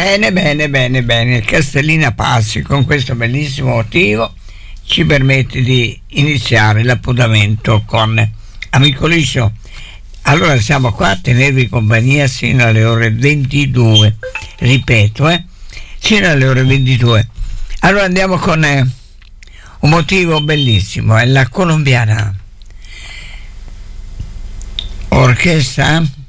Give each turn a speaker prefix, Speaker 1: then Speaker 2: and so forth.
Speaker 1: Bene, bene, bene, bene. Castellina Passi con questo bellissimo motivo ci permette di iniziare l'appuntamento con Amico Liscio. Allora siamo qua a tenervi compagnia sino alle ore 22, ripeto, sino alle ore 22. Allora andiamo con un motivo bellissimo, è la colombiana orchestra